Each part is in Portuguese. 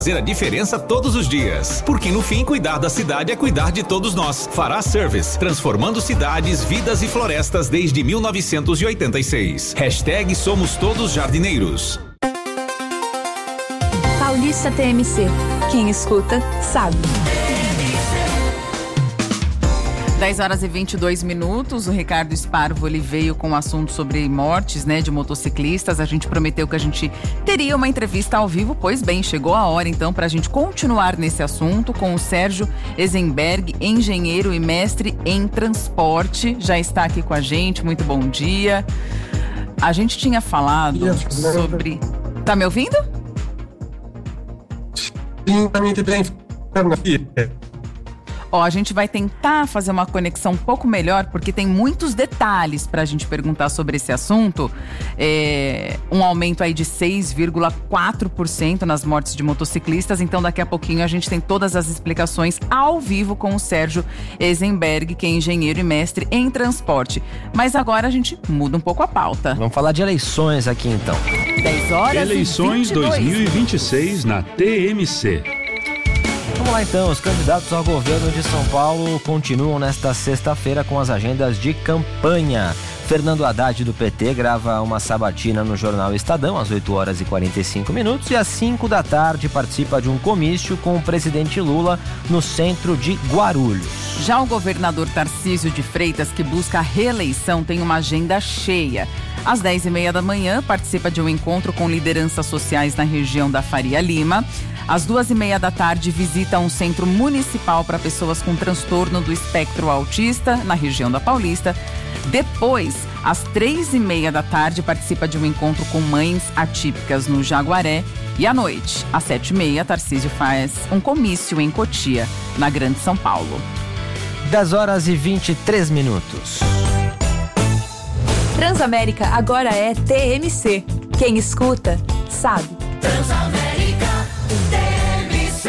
Fazer a diferença todos os dias. Porque no fim, cuidar da cidade é cuidar de todos nós. Fará Service, transformando cidades, vidas e florestas desde 1986. Hashtag Somos Todos Jardineiros. Paulista TMC. Quem escuta, sabe. 10h22. O Ricardo Sparvo, ele veio com um assunto sobre mortes, né, de motociclistas. A gente prometeu que a gente teria uma entrevista ao vivo. Pois bem, chegou a hora então para a gente continuar nesse assunto com o Sérgio Eisenberg, engenheiro e mestre em transporte. Já está aqui com a gente. Muito bom dia. A gente tinha falado sobre... Tá me ouvindo? Sim, também bem. Ó, a gente vai tentar fazer uma conexão um pouco melhor, porque tem muitos detalhes pra gente perguntar sobre esse assunto. Um aumento aí de 6,4% nas mortes de motociclistas. Então, daqui a pouquinho a gente tem todas as explicações ao vivo com o Sérgio Eisenberg, que é engenheiro e mestre em transporte. Mas agora a gente muda um pouco a pauta. Vamos falar de eleições aqui, então. 10h22. Eleições 2026 na TMC. Vamos lá então, os candidatos ao governo de São Paulo continuam nesta sexta-feira com as agendas de campanha. Fernando Haddad, do PT, grava uma sabatina no jornal Estadão às 8h45 e às 5 da tarde participa de um comício com o presidente Lula no centro de Guarulhos. Já o governador Tarcísio de Freitas, que busca a reeleição, tem uma agenda cheia. Às 10h30 da manhã, participa de um encontro com lideranças sociais na região da Faria Lima. Às 2h30 da tarde, visita um centro municipal para pessoas com transtorno do espectro autista, na região da Paulista. Depois, às 3h30 da tarde, participa de um encontro com mães atípicas no Jaguaré. E à noite, às 7h30, Tarcísio faz um comício em Cotia, na Grande São Paulo. 10h23. Transamérica agora é TMC. Quem escuta, sabe. Transamérica TMC.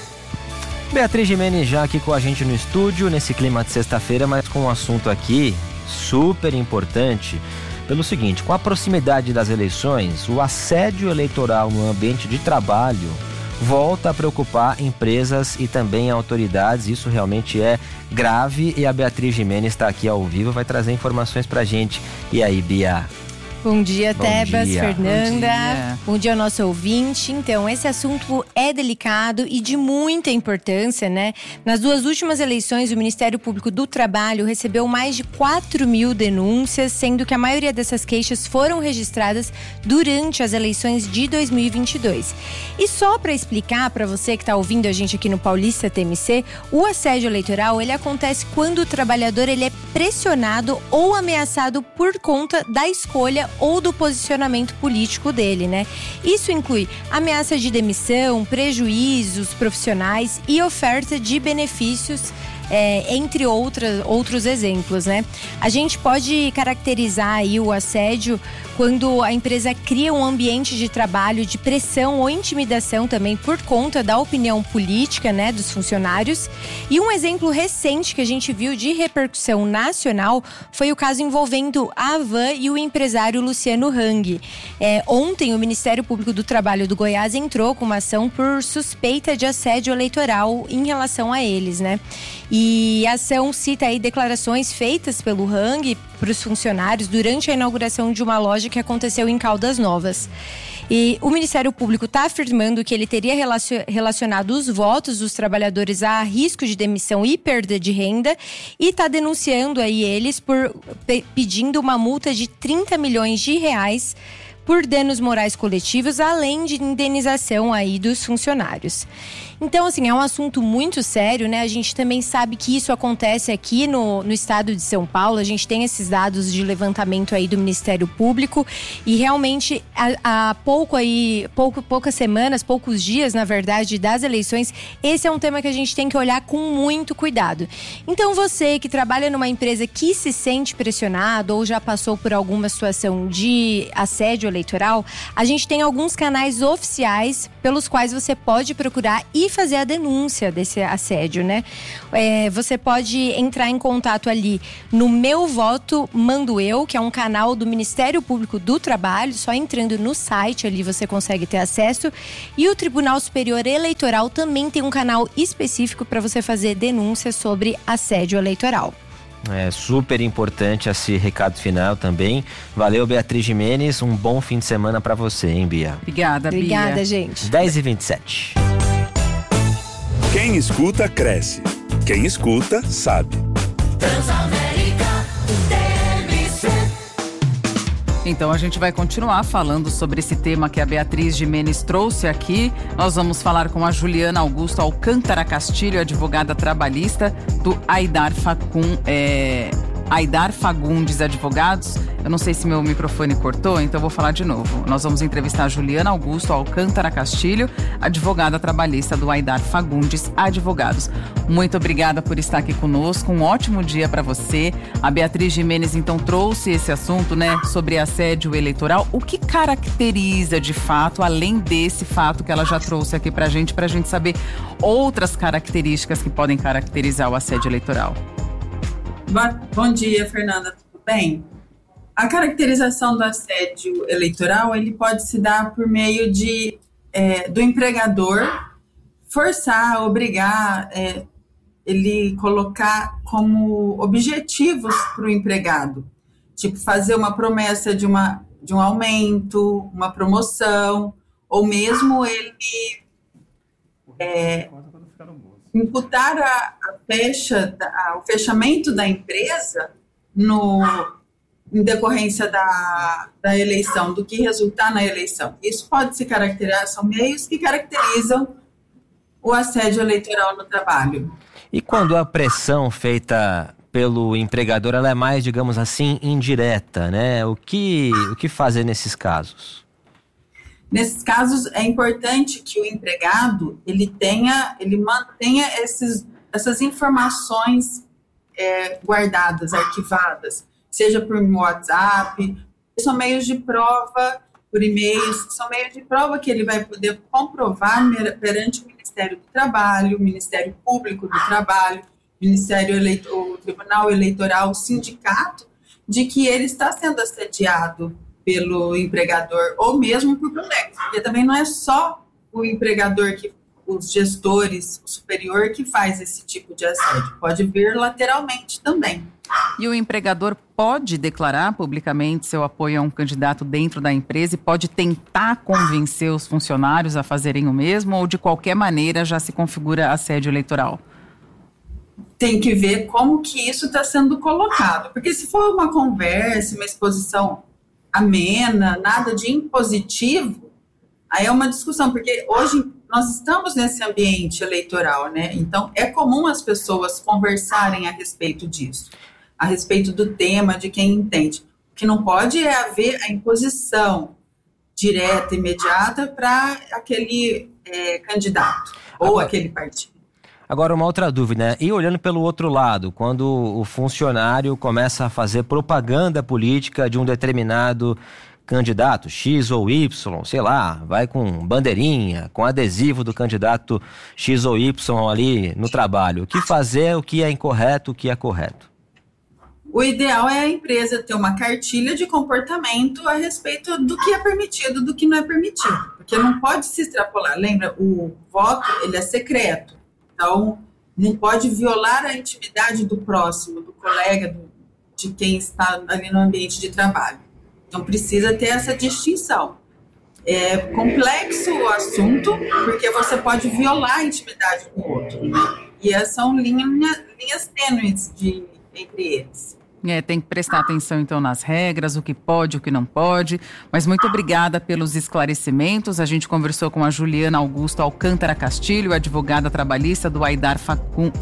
Beatriz Gimenez já aqui com a gente no estúdio, nesse clima de sexta-feira, mas com um assunto aqui super importante. Pelo seguinte, com a proximidade das eleições, o assédio eleitoral no ambiente de trabalho volta a preocupar empresas e também autoridades. Isso realmente é grave e a Beatriz Gimenez está aqui ao vivo, vai trazer informações pra gente. E aí, Bia? Bom dia, Tebas, dia. Fernanda. Bom dia ao nosso ouvinte. Então, esse assunto é delicado e de muita importância, né? Nas duas últimas eleições, o Ministério Público do Trabalho recebeu mais de 4.000 denúncias, sendo que a maioria dessas queixas foram registradas durante as eleições de 2022. E só para explicar para você que está ouvindo a gente aqui no Paulista TMC, o assédio eleitoral, ele acontece quando o trabalhador ele é pressionado ou ameaçado por conta da escolha ou do posicionamento político dele, né? Isso inclui ameaça de demissão, prejuízos profissionais e oferta de benefícios, entre outros exemplos, né? A gente pode caracterizar aí o assédio quando a empresa cria um ambiente de trabalho de pressão ou intimidação também por conta da opinião política, né, dos funcionários. E um exemplo recente que a gente viu de repercussão nacional foi o caso envolvendo a Havan e o empresário Luciano Hang. Ontem, o Ministério Público do Trabalho do Goiás entrou com uma ação por suspeita de assédio eleitoral em relação a eles, né? E a ação cita aí declarações feitas pelo Hang para os funcionários durante a inauguração de uma loja que aconteceu em Caldas Novas. E o Ministério Público está afirmando que ele teria relacionado os votos dos trabalhadores a risco de demissão e perda de renda e está denunciando aí eles por pedindo uma multa de 30 milhões de reais por danos morais coletivos, além de indenização aí dos funcionários. Então, assim, é um assunto muito sério, né? A gente também sabe que isso acontece aqui no estado de São Paulo. A gente tem esses dados de levantamento aí do Ministério Público e realmente há poucas semanas, poucos dias, na verdade, das eleições, esse é um tema que a gente tem que olhar com muito cuidado. Então, você que trabalha numa empresa que se sente pressionado ou já passou por alguma situação de assédio eleitoral, a gente tem alguns canais oficiais pelos quais você pode procurar e fazer a denúncia desse assédio, né? Você pode entrar em contato ali no Meu Voto Mando Eu, que é um canal do Ministério Público do Trabalho. Só entrando no site ali você consegue ter acesso. E o Tribunal Superior Eleitoral também tem um canal específico para você fazer denúncia sobre assédio eleitoral. É super importante esse recado final também. Valeu, Beatriz Gimenez. Um bom fim de semana para você, hein, Bia? Obrigada, Bia. Obrigada, gente. 10h27. Quem escuta, cresce. Quem escuta, sabe. Transamérica TMC. Então a gente vai continuar falando sobre esse tema que a Beatriz Gimenez trouxe aqui. Nós vamos falar com a Juliana Augusto Alcântara Castilho, advogada trabalhista do Aidar Fagundes Advogados. Eu não sei se meu microfone cortou, então eu vou falar de novo. Nós vamos entrevistar a Juliana Augusto Alcântara Castilho, advogada trabalhista do Aidar Fagundes Advogados. Muito obrigada por estar aqui conosco, um ótimo dia para você. A Beatriz Gimenez então trouxe esse assunto, né, sobre assédio eleitoral. O que caracteriza de fato, além desse fato que ela já trouxe aqui pra gente saber outras características que podem caracterizar o assédio eleitoral? Bom dia, Fernanda, tudo bem? A caracterização do assédio eleitoral, ele pode se dar por meio do empregador forçar, obrigar, ele colocar como objetivos para o empregado. Tipo, fazer uma promessa de um aumento, uma promoção, ou mesmo ele imputar o fechamento da empresa em decorrência da eleição, do que resultar na eleição. Isso pode se caracterizar, são meios que caracterizam o assédio eleitoral no trabalho. E quando a pressão feita pelo empregador, ela é mais, digamos assim, indireta, né? O que fazer nesses casos? Nesses casos, é importante que o empregado ele mantenha essas informações guardadas, arquivadas, seja por WhatsApp, são meios de prova, por e-mails, são meios de prova que ele vai poder comprovar perante o Ministério do Trabalho, o Ministério Público do Trabalho, o Tribunal Eleitoral, o sindicato, de que ele está sendo assediado pelo empregador ou mesmo por colegas, porque também não é só o empregador, os gestores, o superior que faz esse tipo de assédio, pode vir lateralmente também. E o empregador pode declarar publicamente seu apoio a um candidato dentro da empresa e pode tentar convencer os funcionários a fazerem o mesmo, ou de qualquer maneira já se configura assédio eleitoral? Tem que ver como que isso está sendo colocado, porque se for uma conversa, uma exposição amena, nada de impositivo, aí é uma discussão, porque hoje nós estamos nesse ambiente eleitoral, né? Então é comum as pessoas conversarem a respeito disso, a respeito do tema, de quem entende. O que não pode é haver a imposição direta, imediata para aquele candidato ou aquele partido. Agora, uma outra dúvida, né? E olhando pelo outro lado, quando o funcionário começa a fazer propaganda política de um determinado candidato, X ou Y, sei lá, vai com bandeirinha, com adesivo do candidato X ou Y ali no trabalho. O que fazer, o que é incorreto, o que é correto? O ideal é a empresa ter uma cartilha de comportamento a respeito do que é permitido, do que não é permitido, porque não pode se extrapolar. Lembra, o voto, ele é secreto. Então, não pode violar a intimidade do próximo, do colega, de quem está ali no ambiente de trabalho. Então, precisa ter essa distinção. É complexo o assunto, porque você pode violar a intimidade do outro, né? E essas são linhas tênues entre eles. Tem que prestar atenção então nas regras, o que pode, o que não pode. Mas muito obrigada pelos esclarecimentos. A gente conversou com a Juliana Augusto Alcântara Castilho, advogada trabalhista do Aidar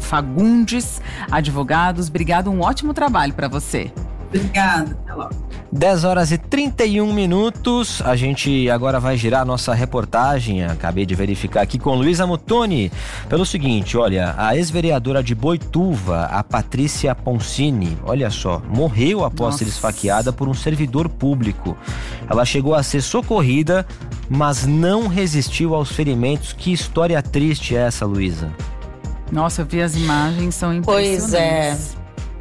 Fagundes Advogados. Obrigada, um ótimo trabalho para você. Obrigada, até logo. 10h31. A gente agora vai girar a nossa reportagem, acabei de verificar aqui com Luísa Muttoni, pelo seguinte, olha, a ex-vereadora de Boituva, a Patrícia Poncini, olha só, morreu após ser esfaqueada por um servidor público. Ela chegou a ser socorrida, mas não resistiu aos ferimentos. Que história triste é essa, Luísa? Nossa, eu vi as imagens, são impressionantes.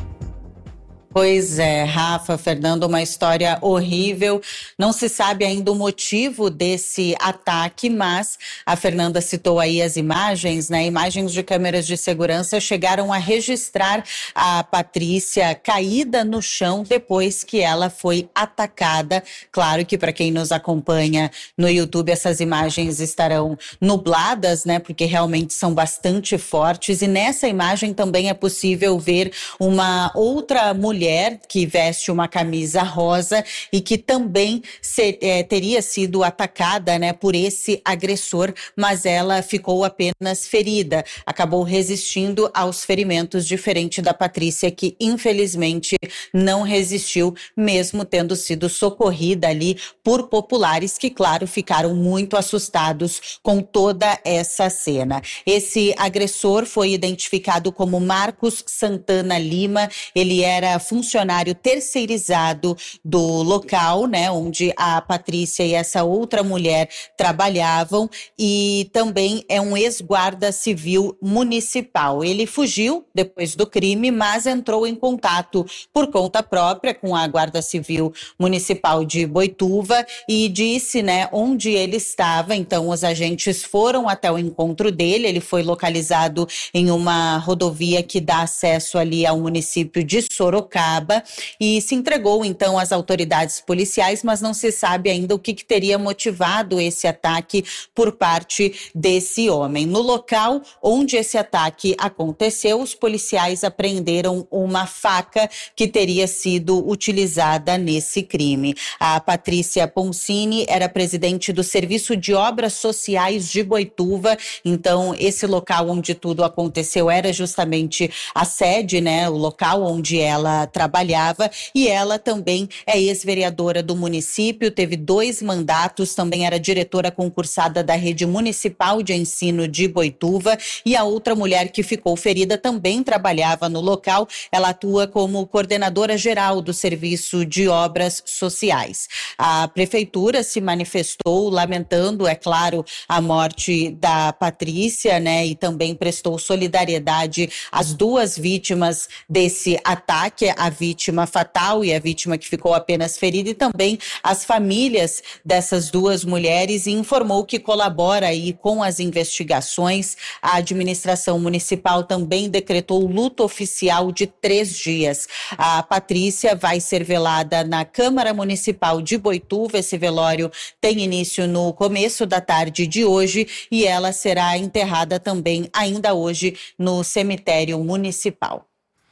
Pois é, Rafa, Fernando, uma história horrível. Não se sabe ainda o motivo desse ataque, mas a Fernanda citou aí as imagens, né? Imagens de câmeras de segurança chegaram a registrar a Patrícia caída no chão depois que ela foi atacada. Claro que para quem nos acompanha no YouTube, essas imagens estarão nubladas, né? Porque realmente são bastante fortes. E nessa imagem também é possível ver uma outra mulher que veste uma camisa rosa e que também teria sido atacada, né, por esse agressor, mas ela ficou apenas ferida, acabou resistindo aos ferimentos, diferente da Patrícia, que infelizmente não resistiu, mesmo tendo sido socorrida ali por populares que, claro, ficaram muito assustados com toda essa cena. Esse agressor foi identificado como Marcos Santana Lima. Ele era funcionário terceirizado do local, né, onde a Patrícia e essa outra mulher trabalhavam, e também é um ex-guarda civil municipal. Ele fugiu depois do crime, mas entrou em contato por conta própria com a Guarda Civil Municipal de Boituva e disse, né, onde ele estava. Então os agentes foram até o encontro dele. Ele foi localizado em uma rodovia que dá acesso ali ao município de Sorocaba e se entregou então às autoridades policiais, mas não se sabe ainda o que teria motivado esse ataque por parte desse homem. No local onde esse ataque aconteceu, os policiais apreenderam uma faca que teria sido utilizada nesse crime. A Patrícia Poncini era presidente do Serviço de Obras Sociais de Boituva, então esse local onde tudo aconteceu era justamente a sede, né, o local onde ela trabalhava, e ela também é ex-vereadora do município, teve 2 mandatos, também era diretora concursada da Rede Municipal de Ensino de Boituva, e a outra mulher que ficou ferida também trabalhava no local. Ela atua como coordenadora geral do Serviço de Obras Sociais. A prefeitura se manifestou lamentando, é claro, a morte da Patrícia, né, e também prestou solidariedade às 2 vítimas desse ataque, a vítima fatal e a vítima que ficou apenas ferida, e também as famílias dessas 2 mulheres, e informou que colabora aí com as investigações. A administração municipal também decretou luto oficial de 3 dias. A Patrícia vai ser velada na Câmara Municipal de Boituva. Esse velório tem início no começo da tarde de hoje e ela será enterrada também ainda hoje no cemitério municipal.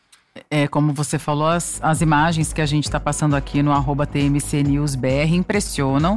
Como você falou, as imagens que a gente está passando aqui no @TMCNewsBR impressionam.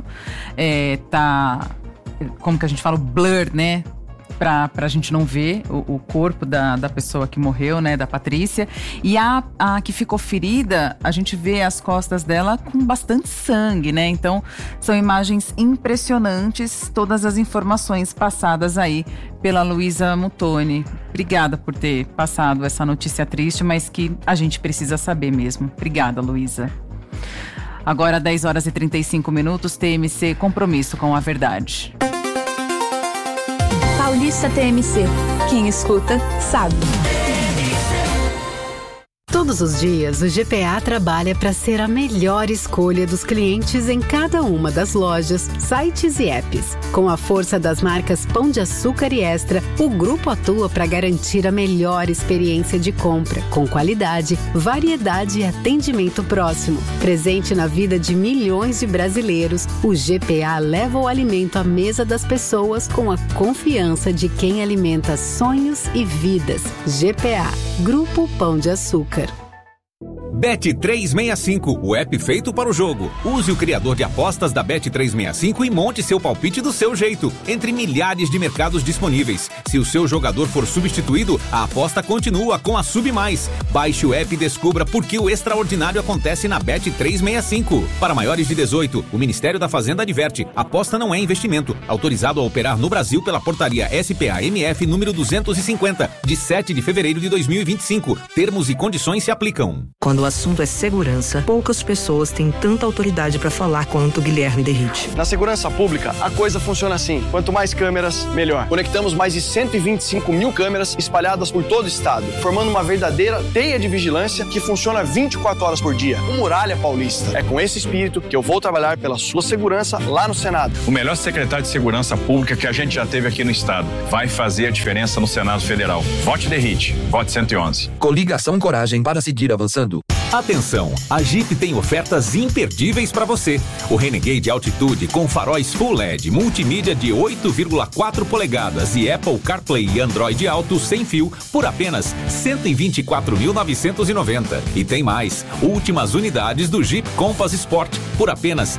Como que a gente fala, blur, né? Pra gente não ver o corpo da pessoa que morreu, né, da Patrícia. E a que ficou ferida, a gente vê as costas dela com bastante sangue, né? Então, são imagens impressionantes, todas as informações passadas aí pela Luísa Muttoni. Obrigada por ter passado essa notícia triste, mas que a gente precisa saber mesmo. Obrigada, Luísa. Agora, 10h35, TMC, compromisso com a verdade. Paulista TMC. Quem escuta, sabe. Todos os dias, o GPA trabalha para ser a melhor escolha dos clientes em cada uma das lojas, sites e apps. Com a força das marcas Pão de Açúcar e Extra, o grupo atua para garantir a melhor experiência de compra, com qualidade, variedade e atendimento próximo. Presente na vida de milhões de brasileiros, o GPA leva o alimento à mesa das pessoas com a confiança de quem alimenta sonhos e vidas. GPA, Grupo Pão de Açúcar. Bet365, o app feito para o jogo. Use o criador de apostas da Bet365 e monte seu palpite do seu jeito, entre milhares de mercados disponíveis. Se o seu jogador for substituído, a aposta continua com a Sub+. Baixe o app e descubra por que o extraordinário acontece na Bet365. Para maiores de 18, o Ministério da Fazenda adverte: aposta não é investimento. Autorizado a operar no Brasil pela portaria SPA-MF número 250, de 7 de fevereiro de 2025. Termos e condições se aplicam. Quando o assunto é segurança, poucas pessoas têm tanta autoridade para falar quanto Guilherme Derrite. Na segurança pública, a coisa funciona assim. Quanto mais câmeras, melhor. Conectamos mais de 125 mil câmeras espalhadas por todo o estado, formando uma verdadeira teia de vigilância que funciona 24 horas por dia. O Muralha Paulista. É com esse espírito que eu vou trabalhar pela sua segurança lá no Senado. O melhor secretário de segurança pública que a gente já teve aqui no estado. Vai fazer a diferença no Senado Federal. Vote Derrite. Vote 111. Coligação Coragem para seguir avançando. Atenção, a Jeep tem ofertas imperdíveis para você. O Renegade Altitude com faróis Full LED, multimídia de 8,4 polegadas e Apple CarPlay e Android Auto sem fio por apenas R$ 124.990. E tem mais, últimas unidades do Jeep Compass Sport por apenas R$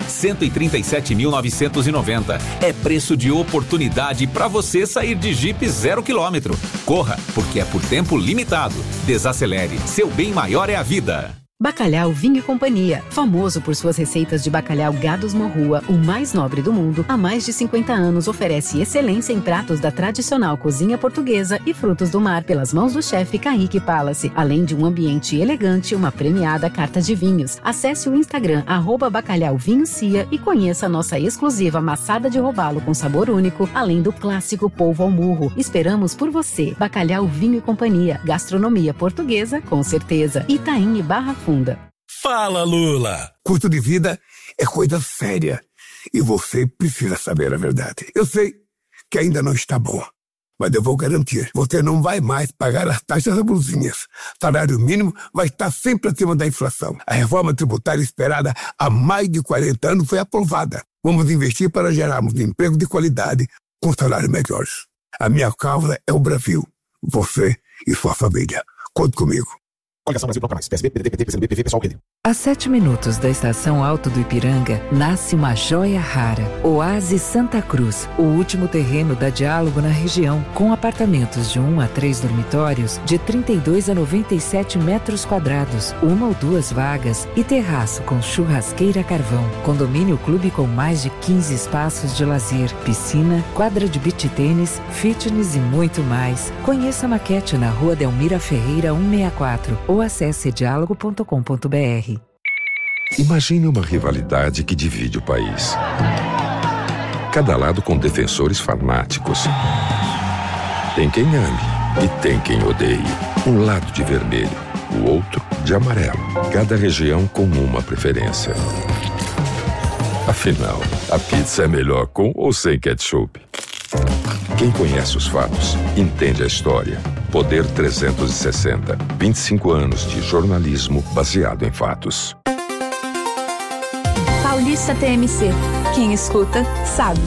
137.990. É preço de oportunidade para você sair de Jeep 0 km. Corra, porque é por tempo limitado. Desacelere, seu bem maior é a vida. Bacalhau Vinho e Companhia, famoso por suas receitas de bacalhau Gados Morrua, o mais nobre do mundo, há mais de 50 anos oferece excelência em pratos da tradicional cozinha portuguesa e frutos do mar pelas mãos do chefe Kaique Palace, além de um ambiente elegante e uma premiada carta de vinhos. Acesse o Instagram @bacalhauvinhocia e conheça a nossa exclusiva maçada de robalo com sabor único, além do clássico polvo ao murro. Esperamos por você. Bacalhau Vinho e Companhia, gastronomia portuguesa com certeza. Itaim e Barra Funda. Fala, Lula! Custo de vida é coisa séria e você precisa saber a verdade. Eu sei que ainda não está bom, mas eu vou garantir. Você não vai mais pagar as taxas abusivas. Salário mínimo vai estar sempre acima da inflação. A reforma tributária esperada há mais de 40 anos foi aprovada. Vamos investir para gerarmos emprego de qualidade com salários melhores. A minha causa é o Brasil. Você e sua família. Conte comigo. Coligação Brasil Bloco Mais, PSB, PDT, PT, PCdoB, PV, PSOL, PD. A 7 minutos da estação Alto do Ipiranga nasce uma joia rara, Oásis Santa Cruz, o último terreno da Diálogo na região, com apartamentos de 1 a 3 dormitórios de 32 a 97 metros quadrados, 1 ou 2 vagas e terraço com churrasqueira a carvão. Condomínio clube com mais de 15 espaços de lazer, piscina, quadra de beach tênis, fitness e muito mais. Conheça a maquete na Rua Delmira Ferreira 164 ou acesse diálogo.com.br. Imagine uma rivalidade que divide o país. Cada lado com defensores fanáticos. Tem quem ame e tem quem odeie. Um lado de vermelho, o outro de amarelo. Cada região com uma preferência. Afinal, a pizza é melhor com ou sem ketchup? Quem conhece os fatos, entende a história. Poder 360. 25 anos de jornalismo baseado em fatos. Paulista TMC. Quem escuta, sabe.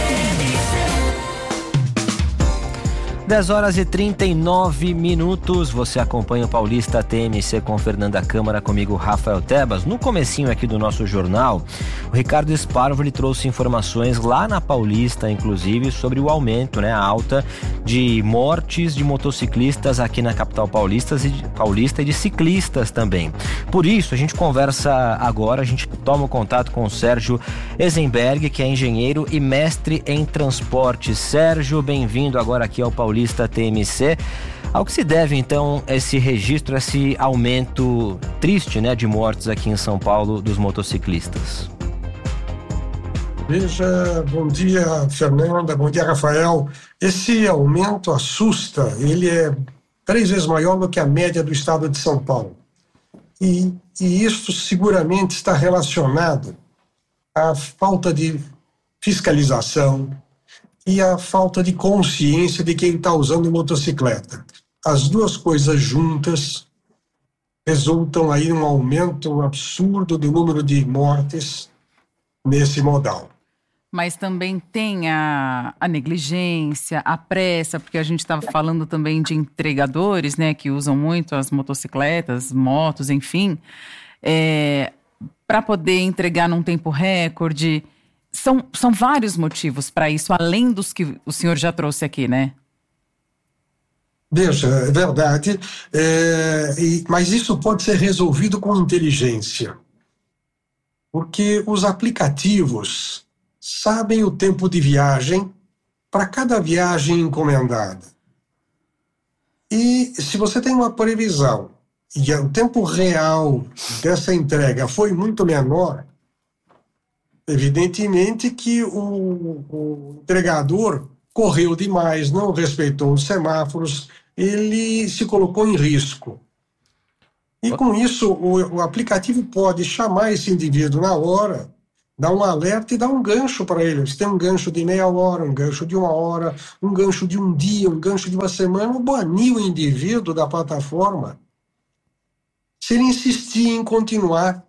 10h39. Você acompanha o Paulista TMC com Fernanda Câmara, comigo Rafael Tebas. No comecinho aqui do nosso jornal, o Ricardo Sparvo trouxe informações lá na Paulista, inclusive, sobre o aumento, a alta de mortes de motociclistas aqui na capital paulista e de ciclistas também. Por isso, a gente conversa agora, a gente toma o contato com o Sérgio Eisenberg, que é engenheiro e mestre em transporte. Sérgio, bem-vindo agora aqui ao Paulista TMC. Ao que se deve, então, esse registro, esse aumento triste, de mortes aqui em São Paulo dos motociclistas? Veja, bom dia, Fernanda, bom dia, Rafael. Esse aumento assusta, ele é 3 vezes maior do que a média do estado de São Paulo. E isso seguramente está relacionado à falta de fiscalização e à falta de consciência de quem está usando motocicleta. As duas coisas juntas resultam aí em um aumento absurdo do número de mortes nesse modal. Mas também tem a negligência, a pressa, porque a gente estava falando também de entregadores, né, que usam muito as motocicletas, motos, enfim, para poder entregar num tempo recorde. São vários motivos para isso, além dos que o senhor já trouxe aqui, né? Veja, é verdade, mas isso pode ser resolvido com inteligência, porque os aplicativos sabem o tempo de viagem para cada viagem encomendada. E se você tem uma previsão e o tempo real dessa entrega foi muito menor, evidentemente que o entregador correu demais, não respeitou os semáforos, ele se colocou em risco. E com isso, o aplicativo pode chamar esse indivíduo na hora, dar um alerta e dar um gancho para ele. Você tem um gancho de meia hora, um gancho de 1 hora, um gancho de 1 dia, um gancho de 1 semana, banir o indivíduo da plataforma se ele insistir em continuar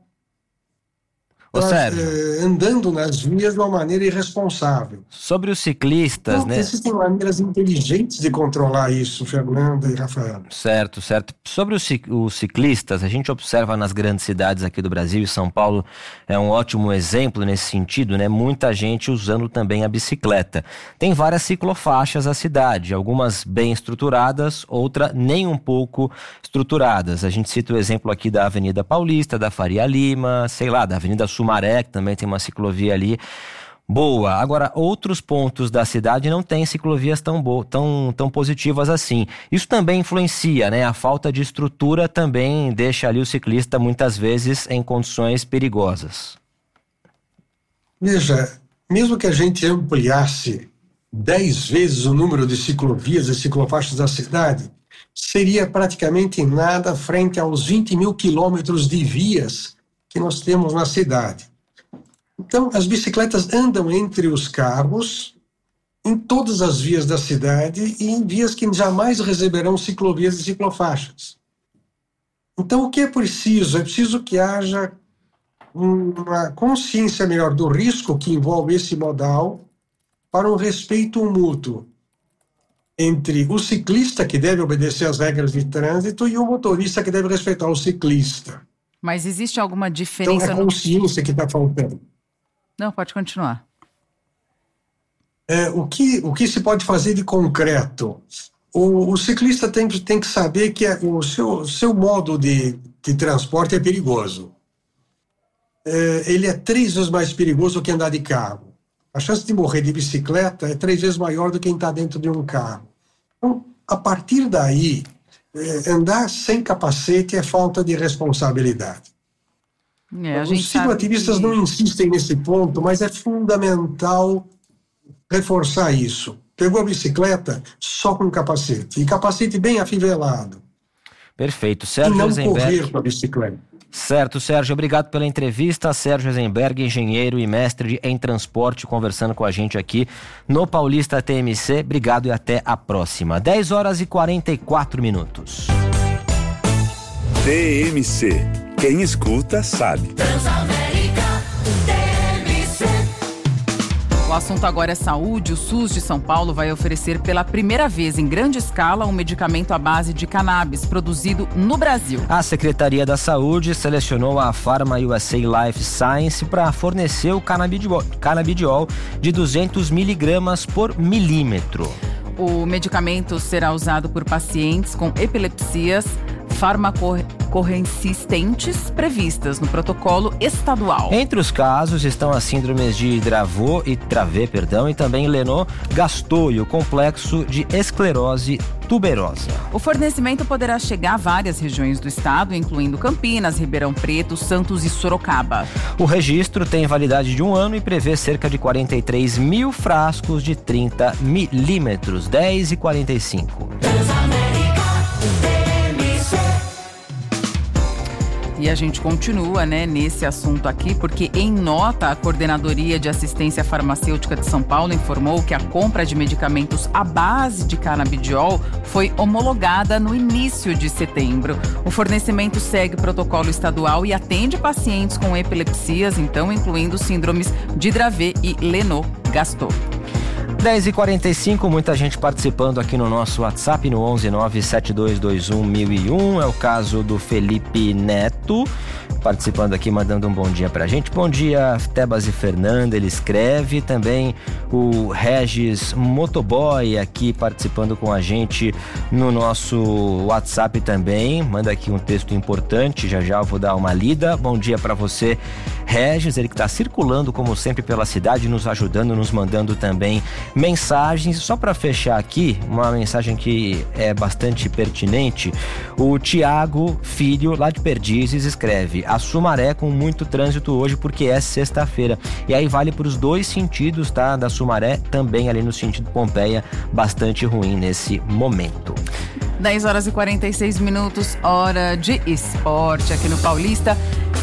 andando nas vias de uma maneira irresponsável. Sobre os ciclistas, então, né? Existem maneiras inteligentes de controlar isso, Fernanda e Rafael. Certo. Sobre os ciclistas, a gente observa nas grandes cidades aqui do Brasil, e São Paulo é um ótimo exemplo nesse sentido, né? Muita gente usando também a bicicleta. Tem várias ciclofaixas na cidade, algumas bem estruturadas, outras nem um pouco estruturadas. A gente cita o exemplo aqui da Avenida Paulista, da Faria Lima, da Avenida Sumaré, que também tem uma ciclovia ali boa. Agora, outros pontos da cidade não têm ciclovias tão positivas assim. Isso também influencia, né? A falta de estrutura também deixa ali o ciclista muitas vezes em condições perigosas. Veja, mesmo que a gente ampliasse 10 vezes o número de ciclovias e ciclofaixas da cidade, seria praticamente nada frente aos 20 mil quilômetros de vias que nós temos na cidade. Então, as bicicletas andam entre os carros em todas as vias da cidade e em vias que jamais receberão ciclovias e ciclofaixas. Então, o que é preciso? É preciso que haja uma consciência melhor do risco que envolve esse modal para um respeito mútuo entre o ciclista, que deve obedecer às regras de trânsito, e o motorista, que deve respeitar o ciclista. Mas existe alguma diferença? Então, é a consciência que está faltando. Não, pode continuar. O que se pode fazer de concreto? O ciclista tem que saber que o seu modo de transporte é perigoso. Ele é 3 vezes mais perigoso que andar de carro. A chance de morrer de bicicleta é 3 vezes maior do que quem está dentro de um carro. Então, a partir daí, andar sem capacete é falta de responsabilidade. Os cicloativistas não insistem nesse ponto, mas é fundamental reforçar isso. Pegou a bicicleta só com capacete, e capacete bem afivelado. Perfeito. Sérgio e não Eisenberg. Correr com a bicicleta. Certo, Sérgio, obrigado pela entrevista. Sérgio Eisenberg, engenheiro e mestre em transporte, conversando com a gente aqui no Paulista TMC. Obrigado e até a próxima. 10h44. TMC. Quem escuta, sabe. Transamérica TMC. O assunto agora é saúde. O SUS de São Paulo vai oferecer pela primeira vez em grande escala um medicamento à base de cannabis produzido no Brasil. A Secretaria da Saúde selecionou a Pharma USA Life Science para fornecer o canabidiol de 200 miligramas por milímetro. O medicamento será usado por pacientes com epilepsias farmacorresistentes previstas no protocolo estadual. Entre os casos estão as síndromes de Dravet e também Lennox-Gastaut e o complexo de esclerose tuberosa. O fornecimento poderá chegar a várias regiões do estado, incluindo Campinas, Ribeirão Preto, Santos e Sorocaba. O registro tem validade de 1 ano e prevê cerca de 43 mil frascos de 30 milímetros, 10h45. E a gente continua, né, nesse assunto aqui, porque em nota a Coordenadoria de Assistência Farmacêutica de São Paulo informou que a compra de medicamentos à base de canabidiol foi homologada no início de setembro. O fornecimento segue protocolo estadual e atende pacientes com epilepsias, então incluindo síndromes de Dravet e Lennox-Gastaut. 10h45, muita gente participando aqui no nosso WhatsApp no 11972211001. É o caso do Felipe Neto, participando aqui, mandando um bom dia pra gente. Bom dia, Tebas e Fernanda, ele escreve. Também o Regis Motoboy aqui participando com a gente no nosso WhatsApp também. Manda aqui um texto importante, já eu vou dar uma lida. Bom dia pra você, Regis, ele que tá circulando como sempre pela cidade, nos ajudando, nos mandando também mensagens. Só para fechar aqui, uma mensagem que é bastante pertinente. O Tiago Filho, lá de Perdizes, escreve: a Sumaré com muito trânsito hoje porque é sexta-feira. E aí vale para os dois sentidos, tá? Da Sumaré, também ali no sentido Pompeia, bastante ruim nesse momento. 10h46, hora de esporte aqui no Paulista.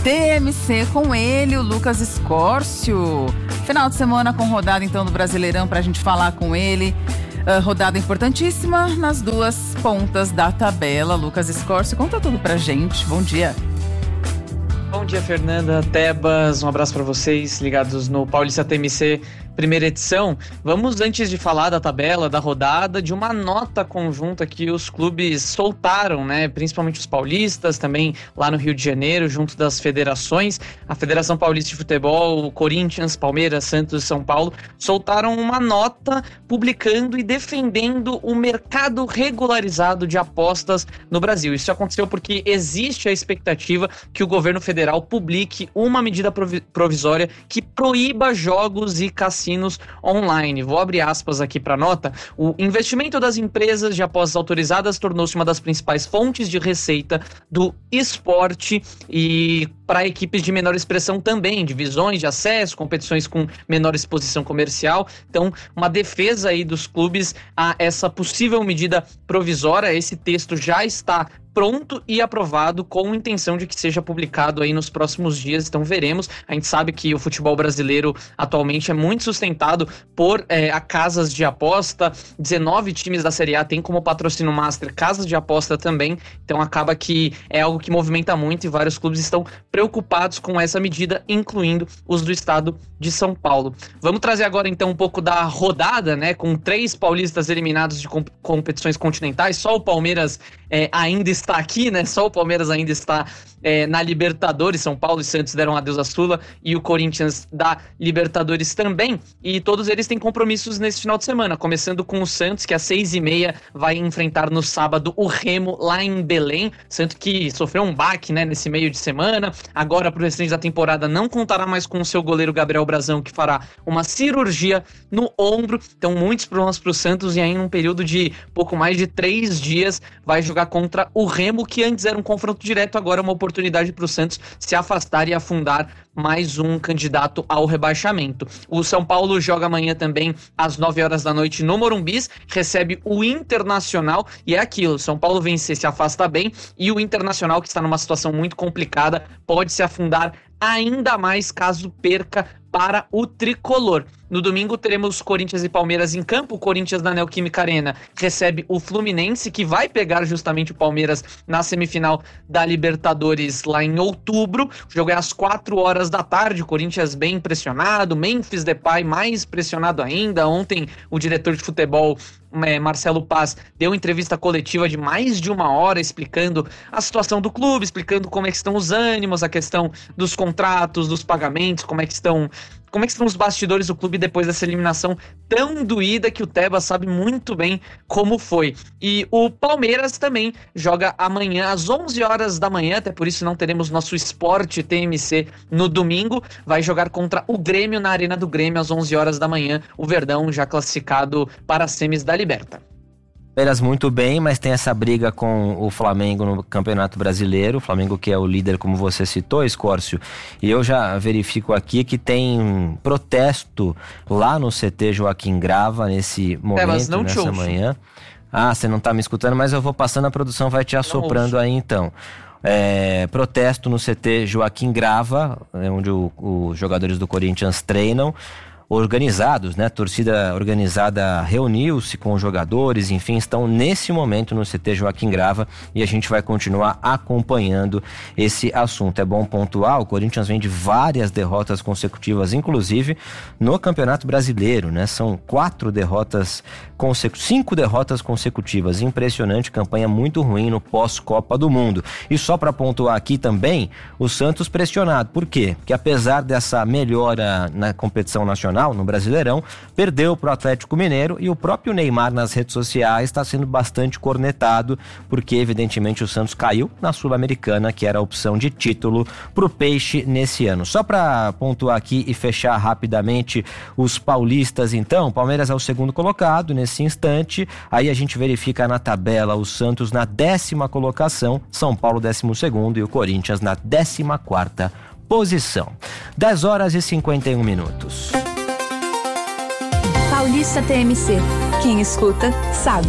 TMC com ele, o Lucas Escórcio. Final de semana com rodada então do Brasileirão pra gente falar com ele. Rodada importantíssima nas duas pontas da tabela. Lucas Escórcio, conta tudo pra gente. Bom dia. Bom dia, Fernanda, Tebas, um abraço para vocês ligados no Paulista TMC, primeira edição. Vamos, antes de falar da tabela, da rodada, de uma nota conjunta que os clubes soltaram, né? Principalmente os paulistas, também lá no Rio de Janeiro, junto das federações. A Federação Paulista de Futebol, o Corinthians, Palmeiras, Santos e São Paulo soltaram uma nota publicando e defendendo o mercado regularizado de apostas no Brasil. Isso aconteceu porque existe a expectativa que o governo federal publique uma medida provisória que proíba jogos e cassinos online. Vou abrir aspas aqui para a nota. O investimento das empresas de apostas autorizadas tornou-se uma das principais fontes de receita do esporte e para equipes de menor expressão também, divisões de acesso, competições com menor exposição comercial. Então, uma defesa aí dos clubes a essa possível medida provisória. Esse texto já está pronto e aprovado com intenção de que seja publicado aí nos próximos dias, então veremos. A gente sabe que o futebol brasileiro atualmente é muito sustentado por casas de aposta. 19 times da Série A têm como patrocínio master casas de aposta também, então acaba que é algo que movimenta muito e vários clubes estão preocupados com essa medida, incluindo os do estado de São Paulo. Vamos trazer agora então um pouco da rodada, né, com 3 paulistas eliminados de competições continentais. Só o Palmeiras ainda está aqui, né? Só o Palmeiras ainda está na Libertadores. São Paulo e Santos deram adeus à Sula e o Corinthians da Libertadores também. E todos eles têm compromissos nesse final de semana, começando com o Santos, que às 6h30 vai enfrentar no sábado o Remo lá em Belém. Santos que sofreu um baque, né, nesse meio de semana. Agora, para o restante da temporada, não contará mais com o seu goleiro Gabriel Brazão, que fará uma cirurgia no ombro. Então, muitos problemas para o Santos e aí, num período de pouco mais de 3 dias, vai jogar contra o Remo, que antes era um confronto direto, agora é uma oportunidade para o Santos se afastar e afundar mais um candidato ao rebaixamento. O São Paulo joga amanhã também às 9h da noite no Morumbis, recebe o Internacional e é aquilo, São Paulo vencer se afasta bem e o Internacional, que está numa situação muito complicada, pode se afundar ainda mais caso perca para o tricolor. No domingo teremos Corinthians e Palmeiras em campo. O Corinthians na Neoquímica Arena recebe o Fluminense, que vai pegar justamente o Palmeiras na semifinal da Libertadores lá em outubro. O jogo é às 4h. O Corinthians bem impressionado, Memphis Depay mais pressionado ainda. Ontem o diretor de futebol, Marcelo Paz, deu entrevista coletiva de mais de 1 hora explicando a situação do clube, explicando como é que estão os ânimos, a questão dos contratos, dos pagamentos, como é que estão os bastidores do clube depois dessa eliminação tão doída que o Tebas sabe muito bem como foi. E o Palmeiras também joga amanhã às 11h, até por isso não teremos nosso Esporte TMC no domingo. Vai jogar contra o Grêmio na Arena do Grêmio às 11h. O Verdão já classificado para as semis da Liberta. Palmeiras muito bem, mas tem essa briga com o Flamengo no Campeonato Brasileiro. O Flamengo que é o líder, como você citou, Escórcio. E eu já verifico aqui que tem protesto lá no CT Joaquim Grava nesse momento, nessa manhã. Ah, você não tá me escutando, mas eu vou passando, a produção vai te assoprando aí então. protesto no CT Joaquim Grava, onde os jogadores do Corinthians treinam. Organizados, né? A torcida organizada reuniu-se com os jogadores, enfim, estão nesse momento no CT Joaquim Grava e a gente vai continuar acompanhando esse assunto. É bom pontuar, o Corinthians vem de várias derrotas consecutivas, inclusive no Campeonato Brasileiro, né? São 5 derrotas consecutivas. Impressionante, campanha muito ruim no pós-Copa do Mundo. E só para pontuar aqui também, o Santos pressionado. Por quê? Porque apesar dessa melhora na competição nacional, no Brasileirão, perdeu para o Atlético Mineiro e o próprio Neymar nas redes sociais está sendo bastante cornetado, porque evidentemente o Santos caiu na Sul-Americana, que era a opção de título para o Peixe nesse ano. Só para pontuar aqui e fechar rapidamente os paulistas, então, o Palmeiras é o segundo colocado nesse instante, aí a gente verifica na tabela o Santos na 10ª colocação, São Paulo 12º e o Corinthians na 14ª posição. 10h51. Paulista TMC. Quem escuta, sabe.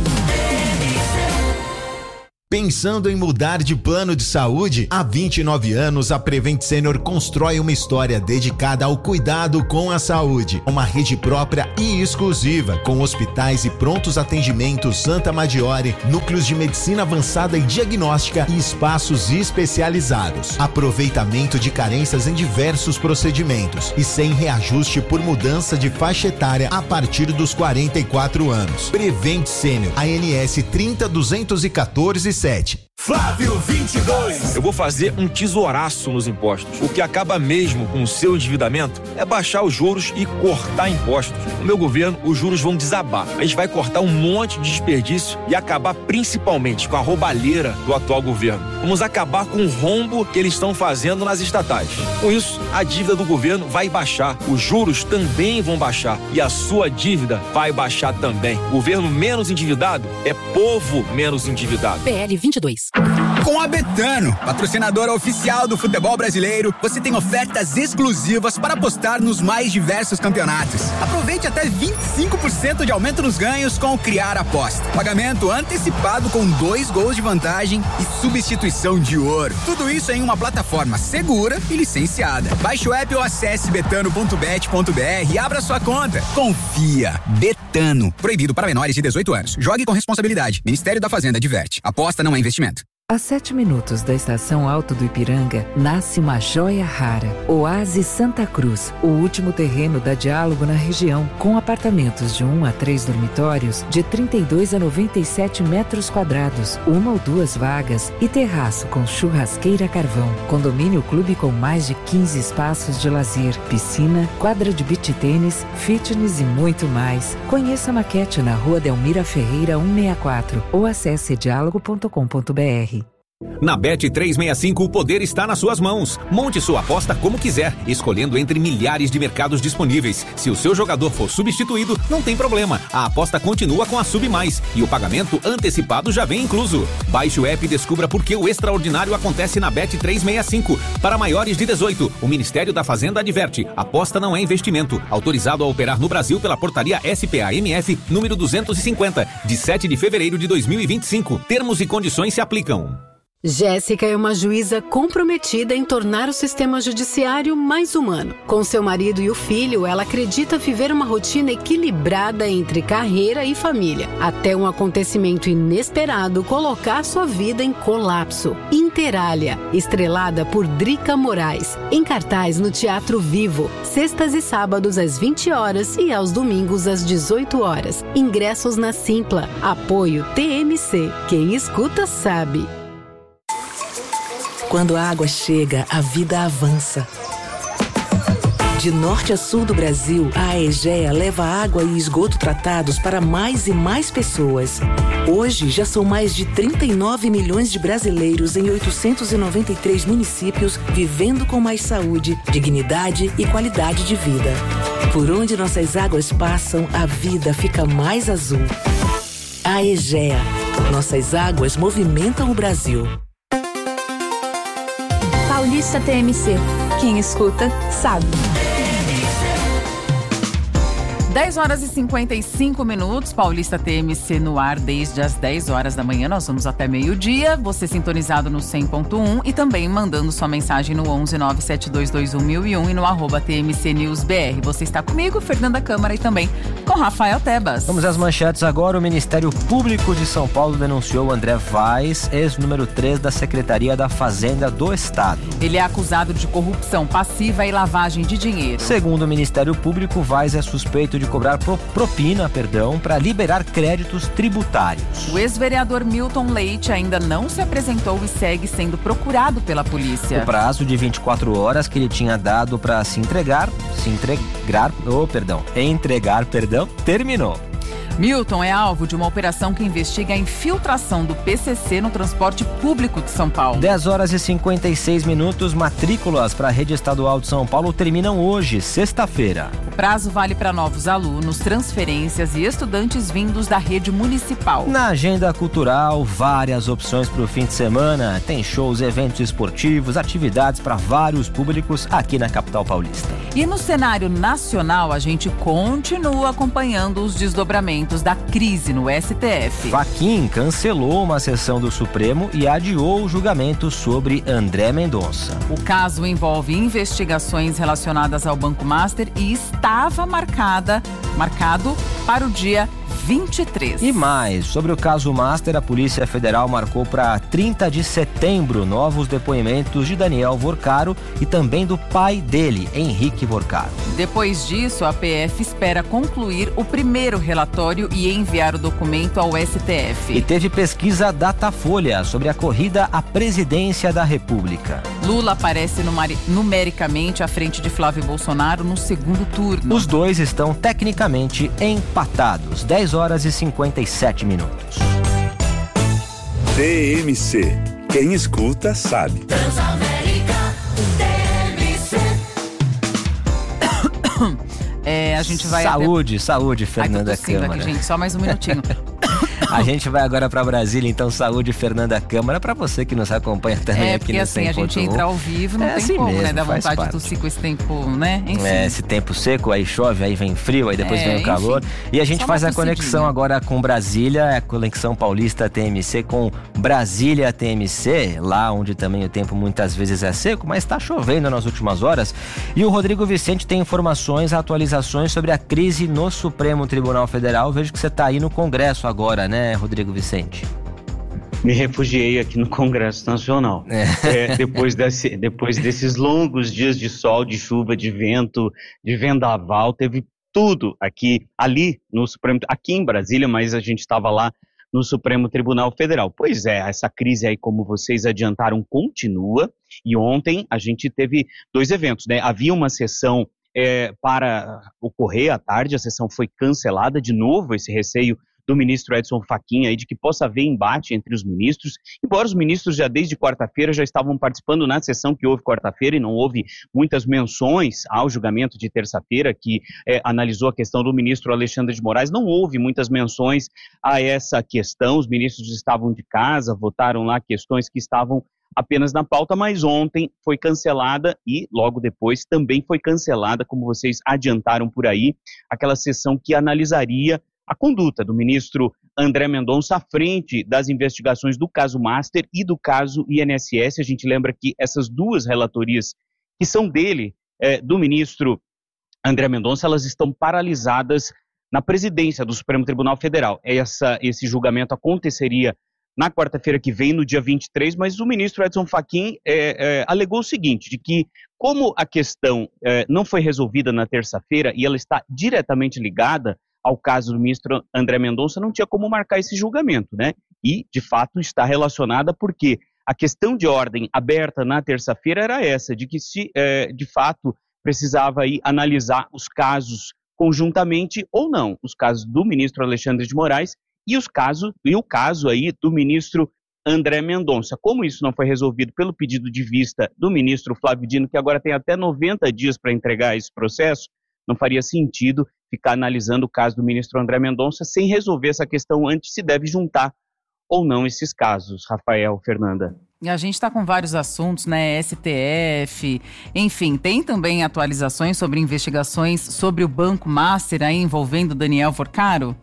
Pensando em mudar de plano de saúde? Há 29 anos, a Prevent Senior constrói uma história dedicada ao cuidado com a saúde. Uma rede própria e exclusiva, com hospitais e prontos atendimentos Santa Maggiore, núcleos de medicina avançada e diagnóstica e espaços especializados. Aproveitamento de carências em diversos procedimentos e sem reajuste por mudança de faixa etária a partir dos 44 anos. Prevent Senior, ANS 30214 Flávio 22. Eu vou fazer um tesouraço nos impostos. O que acaba mesmo com o seu endividamento é baixar os juros e cortar impostos. No meu governo, os juros vão desabar. A gente vai cortar um monte de desperdício e acabar principalmente com a roubalheira do atual governo. Vamos acabar com o rombo que eles estão fazendo nas estatais. Com isso, a dívida do governo vai baixar, os juros também vão baixar e a sua dívida vai baixar também. Governo menos endividado é povo menos endividado. PL 22. Com a Betano, patrocinadora oficial do futebol brasileiro, você tem ofertas exclusivas para apostar nos mais diversos campeonatos. Aproveite até 25% de aumento nos ganhos com o Criar Aposta. Pagamento antecipado com 2 gols de vantagem e substituição de ouro. Tudo isso em uma plataforma segura e licenciada. Baixe o app ou acesse betano.bet.br e abra sua conta. Confia. Betano. Proibido para menores de 18 anos. Jogue com responsabilidade. Ministério da Fazenda adverte. Aposta não é investimento. A 7 minutos da estação Alto do Ipiranga, nasce uma joia rara. Oásis Santa Cruz, o último terreno da Diálogo na região, com apartamentos de 1 a 3 dormitórios, de 32 a 97 metros quadrados, 1 ou 2 vagas e terraço com churrasqueira a carvão. Condomínio clube com mais de 15 espaços de lazer, piscina, quadra de beach tênis, fitness e muito mais. Conheça a maquete na Rua Delmira Ferreira 164 ou acesse diálogo.com.br. Na Bet365 o poder está nas suas mãos. Monte sua aposta como quiser, escolhendo entre milhares de mercados disponíveis. Se o seu jogador for substituído, não tem problema. A aposta continua com a Sub Mais e o pagamento antecipado já vem incluso. Baixe o app e descubra por que o extraordinário acontece na Bet365. Para maiores de 18, o Ministério da Fazenda adverte: aposta não é investimento. Autorizado a operar no Brasil pela portaria SPA-MF número 250, de 7 de fevereiro de 2025. Termos e condições se aplicam. Jéssica é uma juíza comprometida em tornar o sistema judiciário mais humano. Com seu marido e o filho, ela acredita viver uma rotina equilibrada entre carreira e família, até um acontecimento inesperado colocar sua vida em colapso. Interália, estrelada por Drica Moraes, em cartaz no Teatro Vivo, sextas e sábados às 20 horas e aos domingos às 18 horas. Ingressos na Simpla. Apoio TMC. Quem escuta sabe. Quando a água chega, a vida avança. De norte a sul do Brasil, a Aegea leva água e esgoto tratados para mais e mais pessoas. Hoje, já são mais de 39 milhões de brasileiros em 893 municípios vivendo com mais saúde, dignidade e qualidade de vida. Por onde nossas águas passam, a vida fica mais azul. Aegea. Nossas águas movimentam o Brasil. Paulista TMC. Quem escuta, sabe. 10 horas e 55 minutos, Paulista TMC no ar desde as 10 horas da manhã, nós vamos até meio-dia, você sintonizado no 100.1 e também mandando sua mensagem no 11972211001 e no @TMC News BR. Você está comigo, Fernanda Câmara, e também com Rafael Tebas. Vamos às manchetes agora. O Ministério Público de São Paulo denunciou André Vaz, ex-número 3 da Secretaria da Fazenda do Estado. Ele é acusado de corrupção passiva e lavagem de dinheiro. Segundo o Ministério Público, Vaz é suspeito de cobrar propina, para liberar créditos tributários. O ex-vereador Milton Leite ainda não se apresentou e segue sendo procurado pela polícia. O prazo de 24 horas que ele tinha dado para entregar, terminou. Milton é alvo de uma operação que investiga a infiltração do PCC no transporte público de São Paulo. 10 horas e 56 minutos, matrículas para a Rede Estadual de São Paulo terminam hoje, sexta-feira. O prazo vale para novos alunos, transferências e estudantes vindos da rede municipal. Na agenda cultural, várias opções para o fim de semana. Tem shows, eventos esportivos, atividades para vários públicos aqui na capital paulista. E no cenário nacional, a gente continua acompanhando os desdobramentos da crise no STF. Fachin cancelou uma sessão do Supremo e adiou o julgamento sobre André Mendonça. O caso envolve investigações relacionadas ao Banco Master e estava marcado para o dia 23. E mais, sobre o caso Master, a Polícia Federal marcou para 30 de setembro novos depoimentos de Daniel Vorcaro e também do pai dele, Henrique Vorcaro. Depois disso, a PF espera concluir o primeiro relatório e enviar o documento ao STF. E teve pesquisa Datafolha sobre a corrida à presidência da República. Lula aparece numericamente à frente de Flávio Bolsonaro no segundo turno. Os dois estão tecnicamente empatados. 10 horas e 57 minutos. TMC. Quem escuta sabe. Transamérica TMC. A gente vai Saúde, Fernanda Câmara. Aqui, gente, só mais um minutinho. A gente vai agora para Brasília, então saúde, Fernanda Câmara, para você que nos acompanha também aqui no 100.1. Porque a gente entra ao vivo, não tem assim como, mesmo, né? Dá vontade parte. de tossir com esse tempo, né? Enfim. Esse tempo seco, aí chove, aí vem frio, aí depois vem o calor. E a gente faz a conexão agora com Brasília, a conexão Paulista TMC com Brasília TMC, lá onde também o tempo muitas vezes é seco, mas está chovendo nas últimas horas. E o Rodrigo Vicente tem informações, atualizações sobre a crise no Supremo Tribunal Federal. Vejo que você está aí no Congresso agora, né, Rodrigo Vicente? Me refugiei aqui no Congresso Nacional. Depois desses longos dias de sol, de chuva, de vento, de vendaval, teve tudo ali no Supremo, aqui em Brasília, mas a gente estava lá no Supremo Tribunal Federal. Pois é, essa crise aí, como vocês adiantaram, continua, e ontem a gente teve 2 eventos, né? Havia uma sessão para ocorrer à tarde, a sessão foi cancelada, de novo esse receio do ministro Edson Fachin aí de que possa haver embate entre os ministros, embora os ministros já desde quarta-feira já estavam participando na sessão que houve quarta-feira e não houve muitas menções ao julgamento de terça-feira que analisou a questão do ministro Alexandre de Moraes, não houve muitas menções a essa questão, os ministros estavam de casa, votaram lá questões que estavam apenas na pauta, mas ontem foi cancelada e logo depois também foi cancelada, como vocês adiantaram por aí, aquela sessão que analisaria a conduta do ministro André Mendonça à frente das investigações do caso Master e do caso INSS. A gente lembra que essas 2 relatorias que são dele, do ministro André Mendonça, elas estão paralisadas na presidência do Supremo Tribunal Federal. Esse julgamento aconteceria na quarta-feira que vem, no dia 23, mas o ministro Edson Fachin alegou o seguinte, de que como a questão não foi resolvida na terça-feira e ela está diretamente ligada ao caso do ministro André Mendonça, não tinha como marcar esse julgamento, né? E, de fato, está relacionada porque a questão de ordem aberta na terça-feira era essa, de que se, de fato, precisava aí analisar os casos conjuntamente ou não, os casos do ministro Alexandre de Moraes e o caso aí do ministro André Mendonça. Como isso não foi resolvido pelo pedido de vista do ministro Flávio Dino, que agora tem até 90 dias para entregar esse processo, não faria sentido ficar analisando o caso do ministro André Mendonça sem resolver essa questão antes, se deve juntar ou não esses casos, Rafael, Fernanda. E a gente está com vários assuntos, né? STF, enfim, tem também atualizações sobre investigações sobre o Banco Master aí envolvendo Daniel Vorcaro?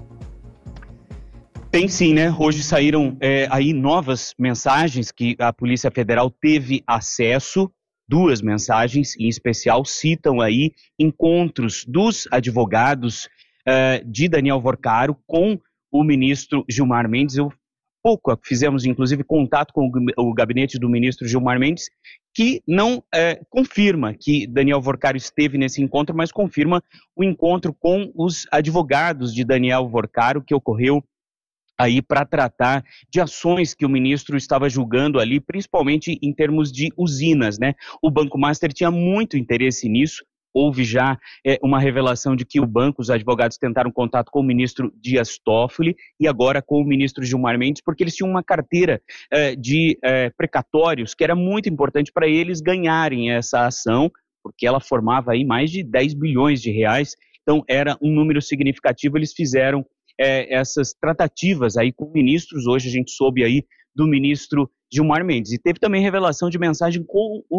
Tem sim, né? Hoje saíram aí novas mensagens que a Polícia Federal teve acesso. 2 mensagens, em especial, citam aí encontros dos advogados de Daniel Vorcaro com o ministro Gilmar Mendes. Fizemos, inclusive, contato com o gabinete do ministro Gilmar Mendes, que não confirma que Daniel Vorcaro esteve nesse encontro, mas confirma o encontro com os advogados de Daniel Vorcaro, que ocorreu aí para tratar de ações que o ministro estava julgando ali, principalmente em termos de usinas, né? O Banco Master tinha muito interesse nisso. Houve já uma revelação de que os advogados tentaram contato com o ministro Dias Toffoli e agora com o ministro Gilmar Mendes, porque eles tinham uma carteira de precatórios que era muito importante para eles ganharem essa ação, porque ela formava aí mais de 10 bilhões de reais, então era um número significativo. Eles fizeram essas tratativas aí com ministros. Hoje a gente soube aí do ministro Gilmar Mendes, e teve também revelação de mensagens com o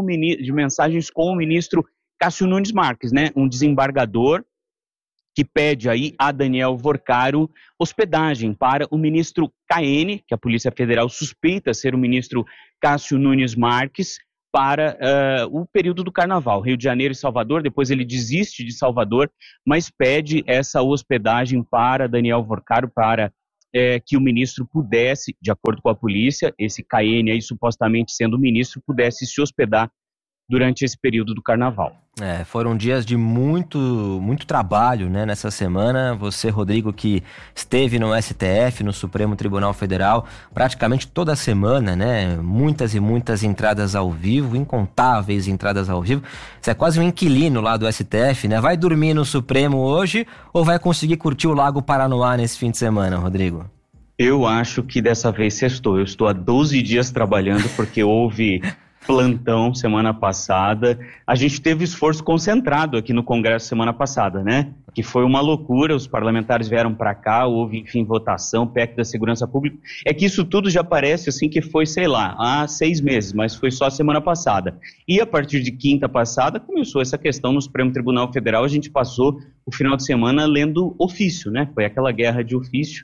ministro Cássio Nunes Marques, né, um desembargador que pede aí a Daniel Vorcaro hospedagem para o ministro KN, que a Polícia Federal suspeita ser o ministro Cássio Nunes Marques, para o período do Carnaval, Rio de Janeiro e Salvador. Depois ele desiste de Salvador, mas pede essa hospedagem para Daniel Vorcaro, para que o ministro pudesse, de acordo com a polícia, esse KN aí supostamente sendo ministro, pudesse se hospedar durante esse período do Carnaval. Foram dias de muito trabalho, né, nessa semana. Você, Rodrigo, que esteve no STF, no Supremo Tribunal Federal, praticamente toda semana, né? Muitas e muitas entradas ao vivo, incontáveis entradas ao vivo. Você é quase um inquilino lá do STF, né? Vai dormir no Supremo hoje ou vai conseguir curtir o Lago Paranoá nesse fim de semana, Rodrigo? Eu acho que dessa vez sextou. Eu estou há 12 dias trabalhando porque houve plantão semana passada. A gente teve esforço concentrado aqui no Congresso semana passada, né? Que foi uma loucura. Os parlamentares vieram para cá, houve, enfim, votação, PEC da Segurança Pública. É que isso tudo já parece assim que foi, sei lá, há 6 meses, mas foi só semana passada. E a partir de quinta passada começou essa questão no Supremo Tribunal Federal. A gente passou o final de semana lendo ofício, né? Foi aquela guerra de ofício.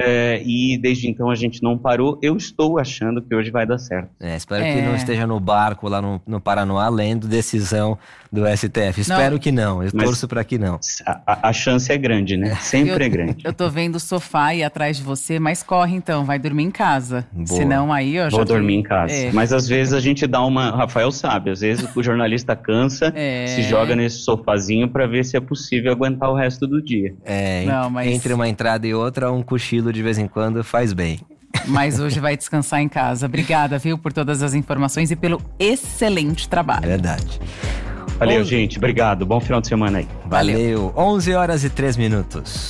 E desde então a gente não parou. Eu estou achando que hoje vai dar certo. Espero que não esteja no barco lá no Paranoá lendo decisão do STF. Espero que não, eu torço para que não. A chance é grande, né? Sempre é grande. Eu tô vendo o sofá aí atrás de você, mas corre então, vai dormir em casa. Boa. Senão aí eu já vou dormir em casa. Mas às vezes a gente dá uma... Rafael sabe, às vezes o jornalista cansa, se joga nesse sofazinho para ver se é possível aguentar o resto do dia. Entre uma entrada e outra, um cochilo de vez em quando faz bem. Mas hoje vai descansar em casa. Obrigada, viu, por todas as informações e pelo excelente trabalho. Verdade. Valeu, gente. Obrigado. Bom final de semana aí. Valeu. 11h13.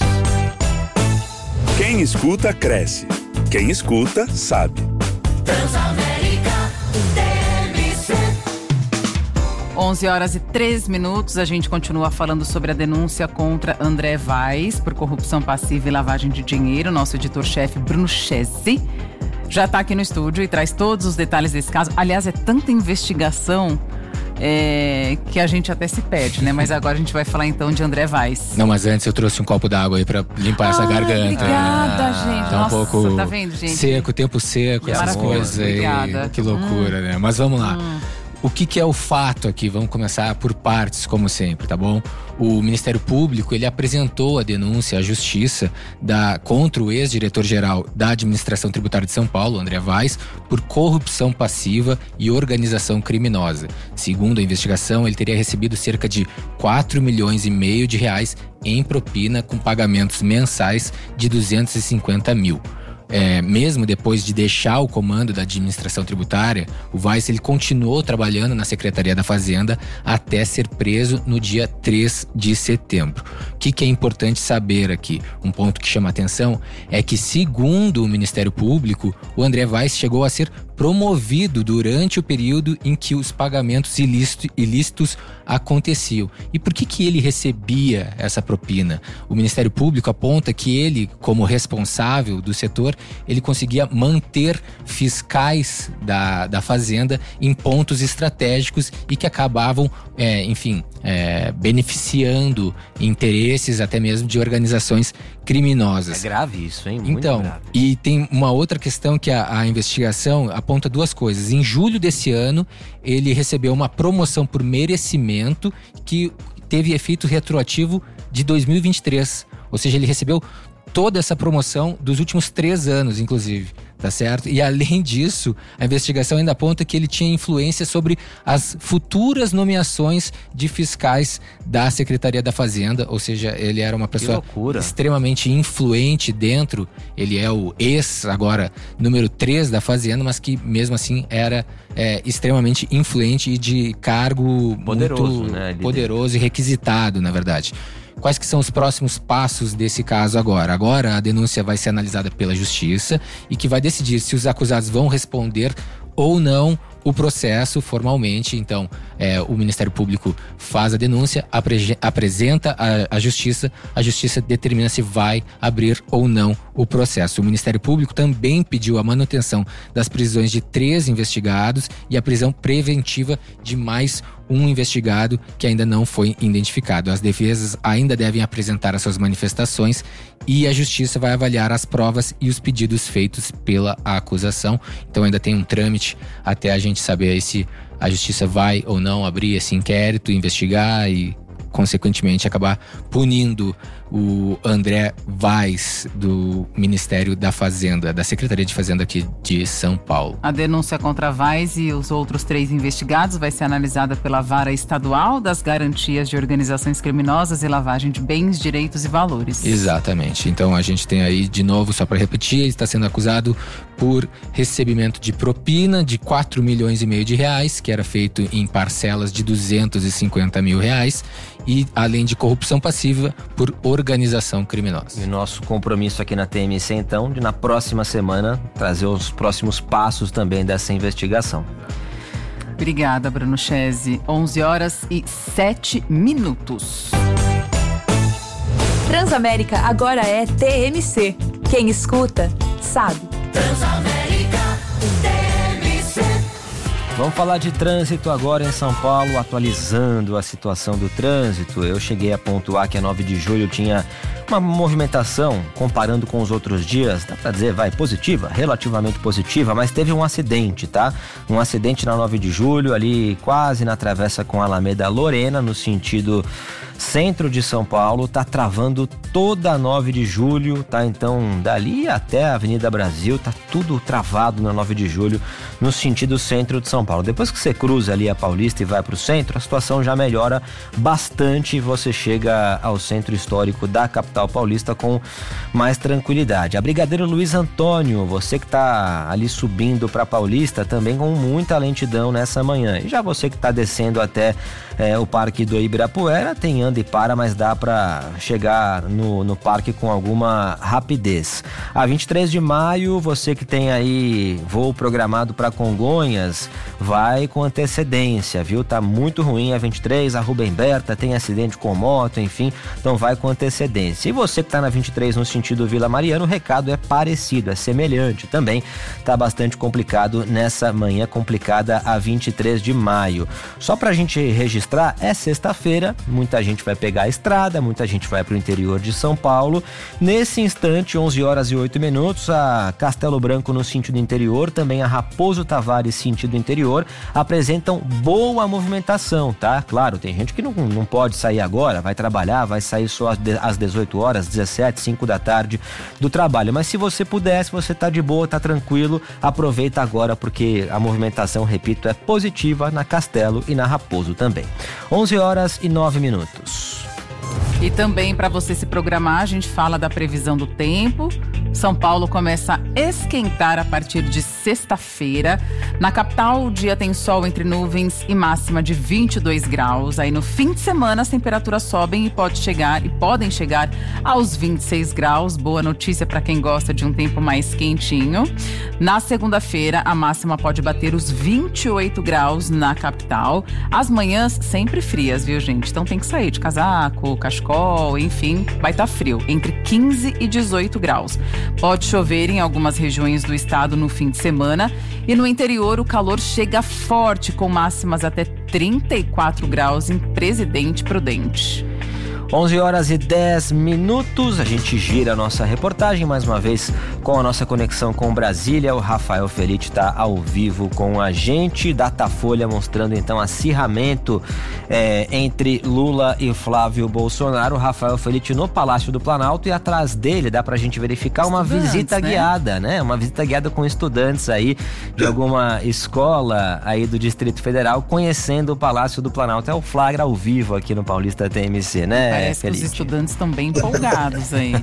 Quem escuta, cresce. Quem escuta, sabe. Transamérica TMC. 11h13. A gente continua falando sobre a denúncia contra André Vaz por corrupção passiva e lavagem de dinheiro. Nosso editor-chefe, Bruno Chessi, já está aqui no estúdio e traz todos os detalhes desse caso. Aliás, é tanta investigação que a gente até se perde, né? Mas agora a gente vai falar então de André Vaz. Não, mas antes eu trouxe um copo d'água aí pra limpar essa garganta. Obrigada, gente. Tá Nossa, um pouco tá vendo, gente? Seco, tempo seco, essas coisas aí. Obrigada. Que loucura, né? Mas vamos lá. O que é o fato aqui? Vamos começar por partes, como sempre, tá bom? O Ministério Público, ele apresentou a denúncia à Justiça contra o ex-diretor-geral da Administração Tributária de São Paulo, André Vaz, por corrupção passiva e organização criminosa. Segundo a investigação, ele teria recebido cerca de 4,5 milhões de reais em propina, com pagamentos mensais de 250 mil. Mesmo depois de deixar o comando da administração tributária, o Vaz ele continuou trabalhando na Secretaria da Fazenda até ser preso no dia 3 de setembro. O que é importante saber aqui? Um ponto que chama atenção é que, segundo o Ministério Público, o André Vaz chegou a ser promovido durante o período em que os pagamentos ilícitos aconteciam. E por que ele recebia essa propina? O Ministério Público aponta que ele, como responsável do setor, ele conseguia manter fiscais da Fazenda em pontos estratégicos e que acabavam, beneficiando interesses até mesmo de organizações criminosas. É grave isso, hein? Muito então, grave. E tem uma outra questão que a investigação aponta duas coisas. Em julho desse ano, ele recebeu uma promoção por merecimento que teve efeito retroativo de 2023. Ou seja, ele recebeu toda essa promoção dos últimos 3 anos, inclusive, tá certo? E além disso, a investigação ainda aponta que ele tinha influência sobre as futuras nomeações de fiscais da Secretaria da Fazenda, ou seja, ele era uma pessoa extremamente influente dentro, ele é o agora, número 3 da Fazenda, mas que mesmo assim era extremamente influente e de cargo poderoso, muito né? Poderoso e requisitado, na verdade. Quais que são os próximos passos desse caso agora? Agora a denúncia vai ser analisada pela Justiça e que vai decidir se os acusados vão responder ou não o processo formalmente. Então, o Ministério Público faz a denúncia, apresenta à Justiça, a Justiça determina se vai abrir ou não o processo. O Ministério Público também pediu a manutenção das prisões de 3 investigados e a prisão preventiva de mais um investigado que ainda não foi identificado. As defesas ainda devem apresentar as suas manifestações e a Justiça vai avaliar as provas e os pedidos feitos pela acusação. Então ainda tem um trâmite até a gente saber se a Justiça vai ou não abrir esse inquérito, investigar e, consequentemente, acabar punindo o André Vaz do Ministério da Fazenda, da Secretaria de Fazenda aqui de São Paulo. A denúncia contra Vaz e os outros 3 investigados vai ser analisada pela Vara Estadual das Garantias de Organizações Criminosas e Lavagem de Bens, Direitos e Valores. Exatamente. Então a gente tem aí, de novo, só para repetir, ele está sendo acusado por recebimento de propina de 4,5 milhões de reais, que era feito em parcelas de 250 mil reais, e além de corrupção passiva por organização criminosa. E o nosso compromisso aqui na TMC, então, de na próxima semana trazer os próximos passos também dessa investigação. Obrigada, Bruno Chese. 11h07. Transamérica agora é TMC. Quem escuta, sabe. Transamérica TMC. Vamos falar de trânsito agora em São Paulo, atualizando a situação do trânsito. Eu cheguei a pontuar que a 9 de julho tinha uma movimentação, comparando com os outros dias, dá pra dizer, positiva, relativamente positiva, mas teve um acidente, tá? Um acidente na 9 de julho, ali quase na travessa com a Alameda Lorena, no sentido centro de São Paulo, tá travando toda a 9 de julho, tá? Então, dali até a Avenida Brasil, tá tudo travado na 9 de julho, no sentido centro de São Paulo. Depois que você cruza ali a Paulista e vai pro centro, a situação já melhora bastante e você chega ao centro histórico da capital paulista com mais tranquilidade. A Brigadeiro Luiz Antônio, você que tá ali subindo pra Paulista, também com muita lentidão nessa manhã. E já você que tá descendo até o Parque do Ibirapuera, tem anda e para, mas dá pra chegar no parque com alguma rapidez. A 23 de maio, você que tem aí voo programado para Congonhas, vai com antecedência, viu? Tá muito ruim a 23, a Rubem Berta, tem acidente com moto, enfim, então vai com antecedência. E você que tá na 23 no sentido Vila Mariana, o recado é parecido, é semelhante também, tá bastante complicado nessa manhã complicada a 23 de maio. Só pra gente registrar, é sexta-feira, muita gente vai pegar a estrada, muita gente vai pro interior de São Paulo. Nesse instante, 11h08, a Castelo Branco no sentido interior, também a Raposo Tavares sentido interior, apresentam boa movimentação, tá? Claro, tem gente que não pode sair agora, vai trabalhar, vai sair só às 18 horas, 17, 5 da tarde do trabalho, mas se você puder, se você tá de boa, tá tranquilo, aproveita agora porque a movimentação, repito, é positiva na Castelo e na Raposo também. 11h09. E também para você se programar, a gente fala da previsão do tempo. São Paulo começa a esquentar a partir de sexta-feira. Na capital, o dia tem sol entre nuvens e máxima de 22 graus. Aí no fim de semana as temperaturas sobem e podem chegar aos 26 graus. Boa notícia para quem gosta de um tempo mais quentinho. Na segunda-feira, a máxima pode bater os 28 graus na capital. As manhãs sempre frias, viu, gente? Então tem que sair de casaco, cachecol, enfim, vai estar frio, entre 15 e 18 graus. Pode chover em algumas regiões do estado no fim de semana e no interior o calor chega forte, com máximas até 34 graus em Presidente Prudente. 11h10, a gente gira a nossa reportagem mais uma vez com a nossa conexão com Brasília. O Rafael Felitti está ao vivo com a gente. Datafolha mostrando então acirramento entre Lula e Flávio Bolsonaro. O Rafael Felitti no Palácio do Planalto, e atrás dele dá pra gente verificar uma visita guiada, né? Uma visita guiada com estudantes aí de alguma escola aí do Distrito Federal, conhecendo o Palácio do Planalto. É o flagra ao vivo aqui no Paulista TMC, né? Parece que os estudantes estão bem empolgados aí.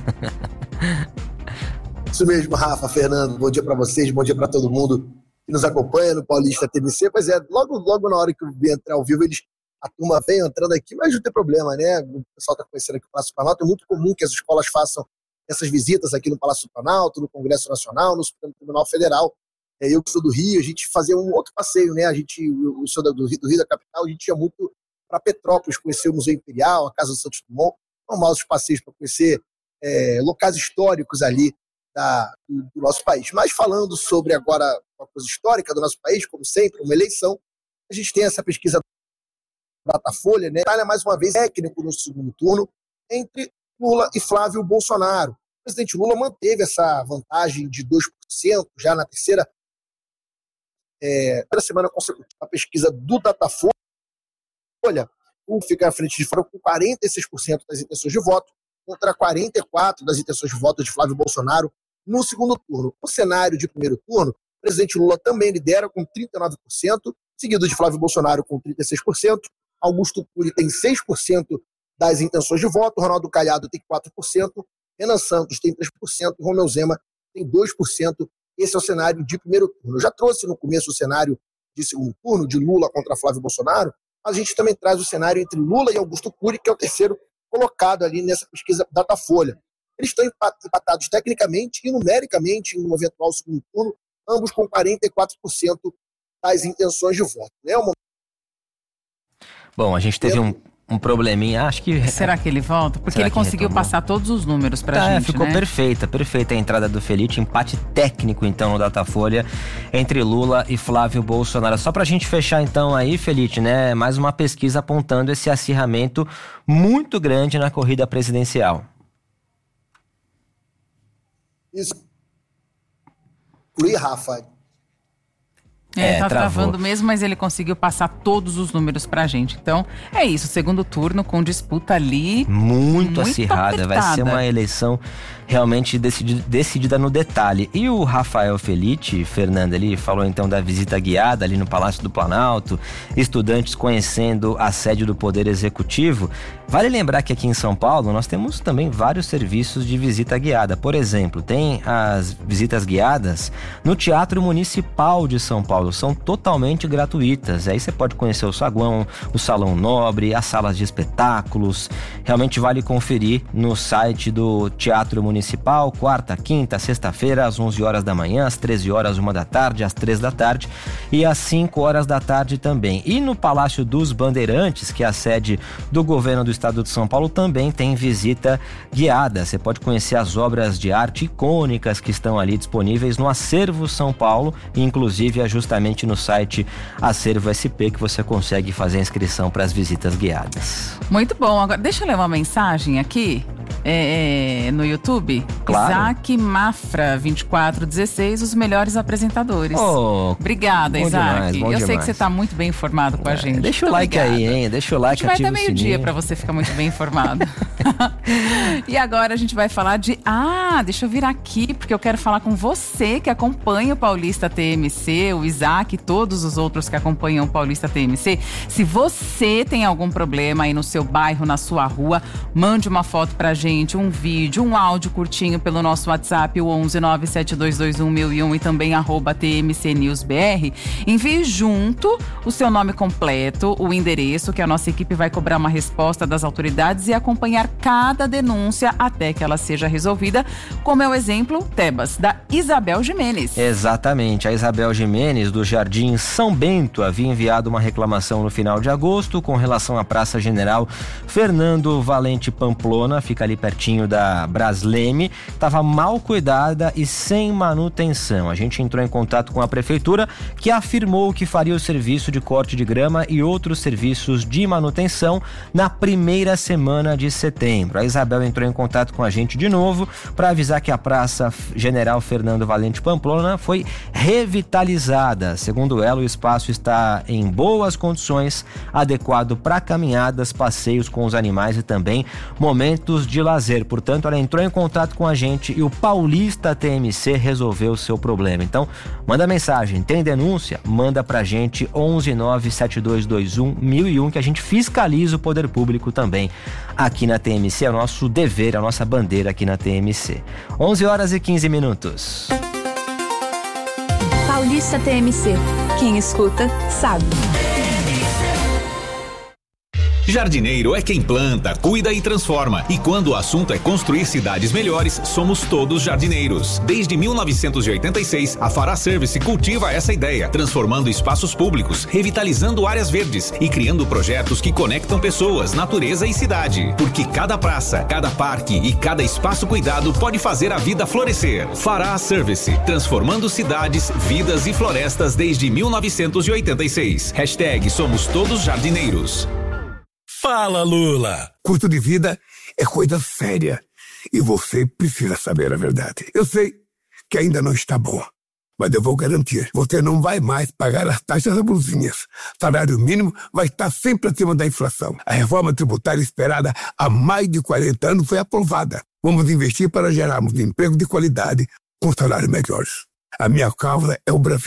Isso mesmo, Rafa, Fernando, bom dia para vocês, bom dia para todo mundo que nos acompanha no Paulista TMC. Pois é, logo na hora que eu vi entrar ao vivo, a turma veio entrando aqui, mas não tem problema, né? O pessoal está conhecendo aqui o Palácio do Planalto. É muito comum que as escolas façam essas visitas aqui no Palácio do Planalto, no Congresso Nacional, no Supremo Tribunal Federal. Eu que sou do Rio, a gente fazia um outro passeio, né? Eu sou do Rio da capital, a gente ia muito para Petrópolis, conhecer o Museu Imperial, a Casa do Santos Dumont, normal os passeios para conhecer locais históricos ali do nosso país. Mas falando sobre agora uma coisa histórica do nosso país, como sempre, uma eleição, a gente tem essa pesquisa da Datafolha, né? Itália, mais uma vez, técnico no segundo turno, entre Lula e Flávio Bolsonaro. O presidente Lula manteve essa vantagem de 2% já na terceira semana consecutiva. A pesquisa do Datafolha, o fica à frente de fora com 46% das intenções de voto contra 44% das intenções de voto de Flávio Bolsonaro no segundo turno. No cenário de primeiro turno, o presidente Lula também lidera com 39%, seguido de Flávio Bolsonaro com 36%, Augusto Cury tem 6% das intenções de voto, Ronaldo Caiado tem 4%, Renan Santos tem 3% e Romeu Zema tem 2%. Esse é o cenário de primeiro turno. Eu já trouxe no começo o cenário de segundo turno, de Lula contra Flávio Bolsonaro, mas a gente também traz o cenário entre Lula e Augusto Cury, que é o terceiro colocado ali nessa pesquisa Datafolha. Eles estão empatados tecnicamente e numericamente em um eventual segundo turno, ambos com 44% das intenções de voto. Bom, a gente teve um probleminha, acho que... Será que ele volta? Porque ele conseguiu passar todos os números pra gente, ficou né? perfeita a entrada do Felitti, empate técnico então no Datafolha entre Lula e Flávio Bolsonaro. Só pra gente fechar então aí, Felitti, né, mais uma pesquisa apontando esse acirramento muito grande na corrida presidencial. Isso. Luiz Rafa. Tá travando mesmo, mas ele conseguiu passar todos os números pra gente. Então, é isso, segundo turno com disputa ali muito acirrada, apertada. Vai ser uma eleição realmente decidida no detalhe. E o Rafael Felitti, Fernanda, ele falou então da visita guiada ali no Palácio do Planalto, estudantes conhecendo a sede do Poder Executivo. Vale lembrar que aqui em São Paulo nós temos também vários serviços de visita guiada. Por exemplo, tem as visitas guiadas no Teatro Municipal de São Paulo, são totalmente gratuitas. Aí você pode conhecer o saguão, o salão nobre, as salas de espetáculos. Realmente vale conferir no site do Teatro Municipal, quarta, quinta, sexta-feira, às 11 horas da manhã, às 13 horas, 1 da tarde, às 3 da tarde e às 5 horas da tarde também. E no Palácio dos Bandeirantes, que é a sede do governo do estado de São Paulo, também tem visita guiada. Você pode conhecer as obras de arte icônicas que estão ali disponíveis no Acervo São Paulo, e inclusive é justamente no site Acervo SP que você consegue fazer a inscrição para as visitas guiadas. Muito bom. Agora, deixa eu ler uma mensagem aqui. No YouTube, claro. Isaac Mafra 2416, os melhores apresentadores. Obrigada, Isaac. Eu sei que você está muito bem informado com a gente. Deixa o like aí, hein? Deixa o like, ativa o sininho. A gente vai até meio-dia para você ficar muito bem informado. E agora a gente vai falar de... deixa eu vir aqui, porque eu quero falar com você que acompanha o Paulista TMC, o Isaac e todos os outros que acompanham o Paulista TMC. Se você tem algum problema aí no seu bairro, na sua rua, mande uma foto pra gente, um vídeo, um áudio curtinho pelo nosso WhatsApp, o 11972211001 e também @TMCNewsBR. Envie junto o seu nome completo, o endereço, que a nossa equipe vai cobrar uma resposta das autoridades e acompanhar cada denúncia até que ela seja resolvida, como é o exemplo, Tebas, da Isabel Jimenez. Exatamente, a Isabel Jimenez do Jardim São Bento havia enviado uma reclamação no final de agosto com relação à Praça General Fernando Valente Pamplona, fica ali pertinho da Brasleme, estava mal cuidada e sem manutenção. A gente entrou em contato com a prefeitura, que afirmou que faria o serviço de corte de grama e outros serviços de manutenção na primeira semana de setembro. A Isabel entrou em contato com a gente de novo para avisar que a Praça General Fernando Valente Pamplona foi revitalizada. Segundo ela, o espaço está em boas condições, adequado para caminhadas, passeios com os animais e também momentos de lazer. Portanto, ela entrou em contato com a gente e o Paulista TMC resolveu o seu problema. Então, manda mensagem, tem denúncia? Manda pra gente 11972211001 que a gente fiscaliza o poder público também aqui na TMC, é o nosso dever, a nossa bandeira aqui na TMC. 11h15. Paulista TMC. Quem escuta, sabe. Jardineiro é quem planta, cuida e transforma. E quando o assunto é construir cidades melhores, somos todos jardineiros. Desde 1986, a Fará Service cultiva essa ideia, transformando espaços públicos, revitalizando áreas verdes e criando projetos que conectam pessoas, natureza e cidade. Porque cada praça, cada parque e cada espaço cuidado pode fazer a vida florescer. Fará Service, transformando cidades, vidas e florestas desde 1986. Hashtag Somos Todos Jardineiros. Fala, Lula! Custo de vida é coisa séria e você precisa saber a verdade. Eu sei que ainda não está bom, mas eu vou garantir. Você não vai mais pagar as taxas abusivas. Salário mínimo vai estar sempre acima da inflação. A reforma tributária esperada há mais de 40 anos foi aprovada. Vamos investir para gerarmos emprego de qualidade com salários melhores. A minha causa é o Brasil.